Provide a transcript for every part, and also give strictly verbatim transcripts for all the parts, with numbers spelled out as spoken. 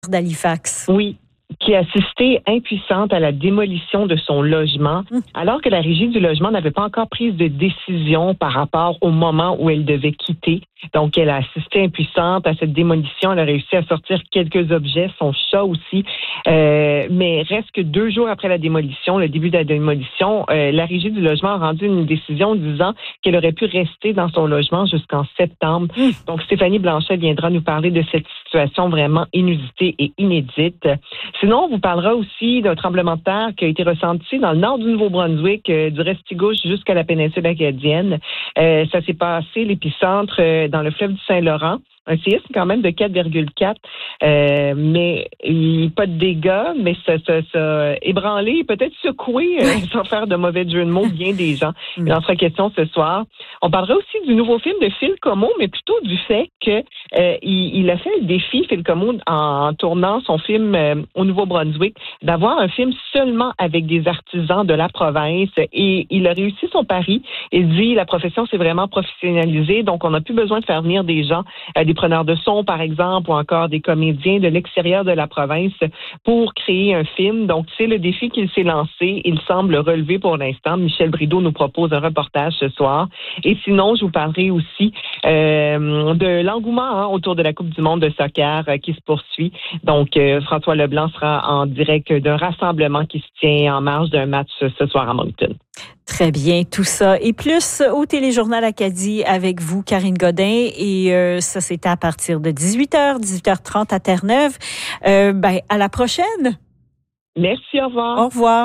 d'Halifax. Oui, qui a assisté impuissante à la démolition de son logement, mmh. alors que la Régie du logement n'avait pas encore prise de décision par rapport au moment où elle devait quitter. Donc, elle a assisté impuissante à cette démolition. Elle a réussi à sortir quelques objets, son chat aussi. Euh, mais reste que deux jours après la démolition, le début de la démolition, euh, la Régie du logement a rendu une décision disant qu'elle aurait pu rester dans son logement jusqu'en septembre. Mmh. Donc, Stéphanie Blanchet viendra nous parler de cette situation vraiment inusitée et inédite. Sinon, on vous parlera aussi d'un tremblement de terre qui a été ressenti dans le nord du Nouveau-Brunswick, euh, du Restigouche jusqu'à la péninsule acadienne. Euh, ça s'est passé, l'épicentre, euh, dans le fleuve du Saint-Laurent. Un séisme quand même de quatre virgule quatre, euh, mais il, pas de dégâts, mais ça, ça, ça ébranlé, peut-être secoué, euh, sans faire de mauvais jeu de mots, bien des gens. Il en sera question ce soir. On parlera aussi du nouveau film de Phil Comeau, mais plutôt du fait que euh, il, il a fait le défi, Phil Comeau, en, en tournant son film euh, au Nouveau-Brunswick, d'avoir un film seulement avec des artisans de la province, et il a réussi son pari. Il dit, la profession s'est vraiment professionnalisée, donc on n'a plus besoin de faire venir des gens, euh, des preneurs de son, par exemple, ou encore des comédiens de l'extérieur de la province pour créer un film. Donc, c'est le défi qu'il s'est lancé. Il semble relever pour l'instant. Michel Brideau nous propose un reportage ce soir. Et sinon, je vous parlerai aussi euh, de l'engouement hein, autour de la Coupe du monde de soccer euh, qui se poursuit. Donc, euh, François Leblanc sera en direct d'un rassemblement qui se tient en marge d'un match ce soir à Moncton. Très bien, tout ça et plus au Téléjournal Acadie avec vous, Karine Godin. Et euh, ça, c'est à partir de dix-huit heures, dix-huit heures trente à Terre-Neuve. Euh, ben, à la prochaine. Merci, au revoir. Au revoir.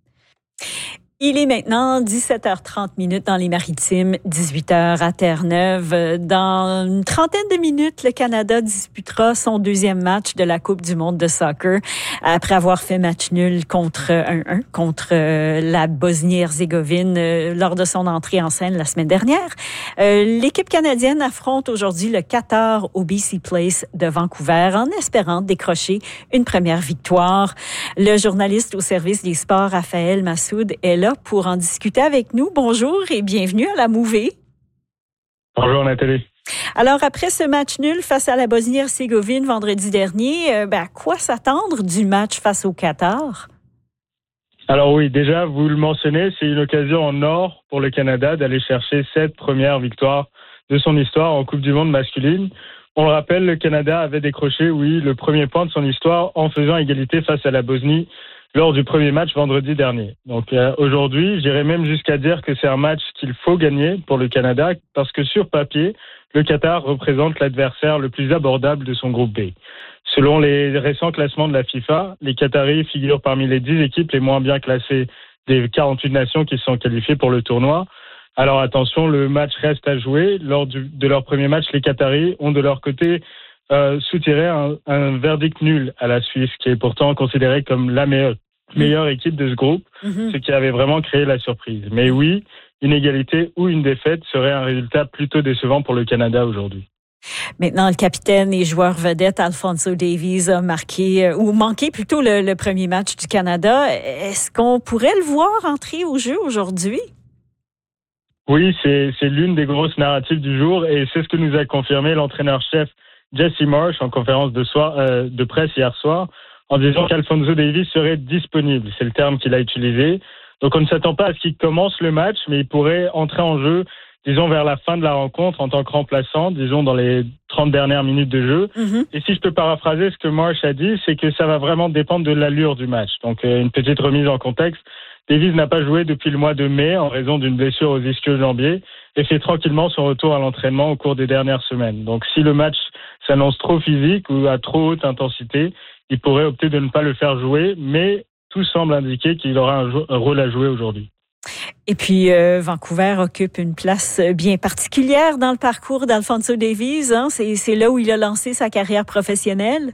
Il est maintenant dix-sept heures trente minutes dans les Maritimes, dix-huit heures à Terre-Neuve. Dans une trentaine de minutes, le Canada disputera son deuxième match de la Coupe du monde de soccer après avoir fait match nul contre un un contre la Bosnie-Herzégovine lors de son entrée en scène la semaine dernière. L'équipe canadienne affronte aujourd'hui le Qatar au B C Place de Vancouver en espérant décrocher une première victoire. Le journaliste au service des sports, Raphaël Massoud, est là pour en discuter avec nous. Bonjour et bienvenue à la Mouvée. Bonjour Nathalie. Alors, après ce match nul face à la Bosnie-Herzégovine vendredi dernier, euh, ben, à quoi s'attendre du match face au Qatar? Alors oui, déjà, vous le mentionnez, c'est une occasion en or pour le Canada d'aller chercher cette première victoire de son histoire en Coupe du monde masculine. On le rappelle, le Canada avait décroché, oui, le premier point de son histoire en faisant égalité face à la Bosnie lors du premier match vendredi dernier. Donc euh, aujourd'hui, j'irais même jusqu'à dire que c'est un match qu'il faut gagner pour le Canada parce que sur papier, le Qatar représente l'adversaire le plus abordable de son groupe B. Selon les récents classements de la FIFA, les Qataris figurent parmi les dix équipes les moins bien classées des quarante-huit nations qui sont qualifiées pour le tournoi. Alors attention, le match reste à jouer. Lors du, de leur premier match, les Qataris ont de leur côté Euh, soutiré un, un verdict nul à la Suisse, qui est pourtant considérée comme la meilleure, meilleure équipe de ce groupe, mm-hmm. ce qui avait vraiment créé la surprise. Mais oui, une égalité ou une défaite serait un résultat plutôt décevant pour le Canada aujourd'hui. Maintenant, le capitaine et joueur vedette Alphonso Davies a marqué, ou manqué plutôt le, le premier match du Canada. Est-ce qu'on pourrait le voir entrer au jeu aujourd'hui? Oui, c'est, c'est l'une des grosses narratives du jour et c'est ce que nous a confirmé l'entraîneur-chef Jesse Marsh en conférence de, soir, euh, de presse hier soir en disant qu'Alphonso Davies serait disponible. C'est le terme qu'il a utilisé. Donc on ne s'attend pas à ce qu'il commence le match, mais il pourrait entrer en jeu, disons, vers la fin de la rencontre en tant que remplaçant, disons, dans les trente dernières minutes de jeu. Mm-hmm. Et si je peux paraphraser ce que Marsh a dit, c'est que ça va vraiment dépendre de l'allure du match. Donc euh, une petite remise en contexte. Davies n'a pas joué depuis le mois de mai en raison d'une blessure aux ischio-jambiers et fait tranquillement son retour à l'entraînement au cours des dernières semaines. Donc si le match s'annonce trop physique ou à trop haute intensité, il pourrait opter de ne pas le faire jouer, mais tout semble indiquer qu'il aura un, jo- un rôle à jouer aujourd'hui. Et puis, euh, Vancouver occupe une place bien particulière dans le parcours d'Alphonso Davies. Hein? C'est, c'est là où il a lancé sa carrière professionnelle.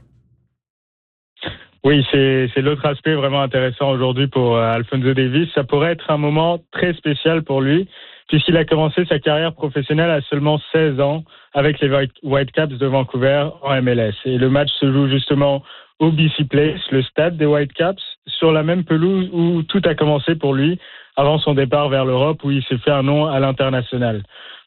Oui, c'est, c'est l'autre aspect vraiment intéressant aujourd'hui pour euh, Alphonso Davies. Ça pourrait être un moment très spécial pour lui, puisqu'il a commencé sa carrière professionnelle à seulement seize ans avec les Whitecaps de Vancouver en M L S. Et le match se joue justement au B C Place, le stade des Whitecaps, sur la même pelouse où tout a commencé pour lui avant son départ vers l'Europe, où il s'est fait un nom à l'international.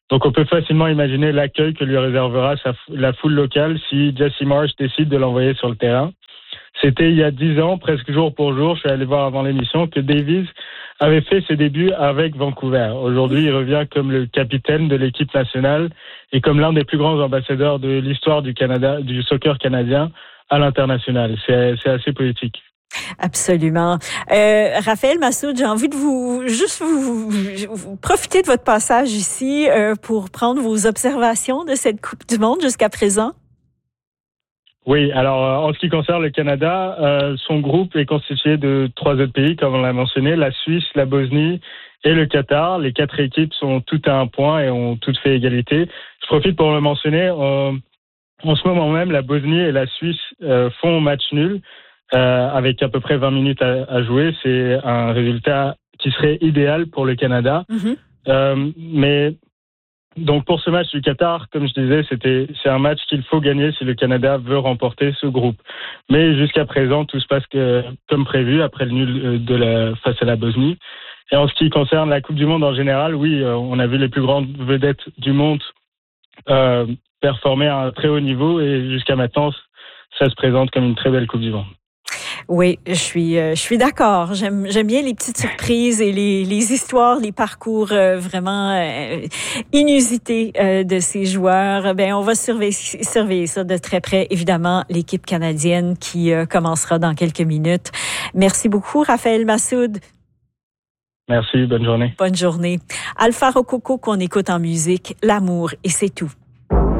Donc on peut facilement imaginer l'accueil que lui réservera sa, la foule locale si Jesse Marsch décide de l'envoyer sur le terrain. C'était il y a dix ans, presque jour pour jour, je suis allé voir avant l'émission, que Davies avait fait ses débuts avec Vancouver. Aujourd'hui, il revient comme le capitaine de l'équipe nationale et comme l'un des plus grands ambassadeurs de l'histoire du Canada, du soccer canadien à l'international. C'est, c'est assez politique. Absolument. Euh, Raphaël Massoud, j'ai envie de vous juste vous, vous, vous profiter de votre passage ici euh, pour prendre vos observations de cette Coupe du Monde jusqu'à présent. Oui, alors en ce qui concerne le Canada, euh, son groupe est constitué de trois autres pays, comme on l'a mentionné, la Suisse, la Bosnie et le Qatar. Les quatre équipes sont toutes à un point et ont toutes fait égalité. Je profite pour le mentionner. Euh, en ce moment même, la Bosnie et la Suisse euh, font match nul euh, avec à peu près vingt minutes à, à jouer. C'est un résultat qui serait idéal pour le Canada. Mm-hmm. Euh, mais Donc pour ce match du Qatar, comme je disais, c'était c'est un match qu'il faut gagner si le Canada veut remporter ce groupe. Mais jusqu'à présent, tout se passe que, comme prévu après le nul de la face à la Bosnie. Et en ce qui concerne la Coupe du Monde en général, oui, on a vu les plus grandes vedettes du monde euh, performer à un très haut niveau et jusqu'à maintenant, ça se présente comme une très belle Coupe du Monde. Oui, je suis, euh, je suis d'accord. J'aime, j'aime bien les petites surprises et les, les histoires, les parcours euh, vraiment euh, inusités euh, de ces joueurs. Ben, on va surveiller, surveiller ça de très près. Évidemment, l'équipe canadienne qui euh, commencera dans quelques minutes. Merci beaucoup, Raphaël Massoud. Merci, bonne journée. Bonne journée. Alpha Rococo qu'on écoute en musique, L'amour et c'est tout.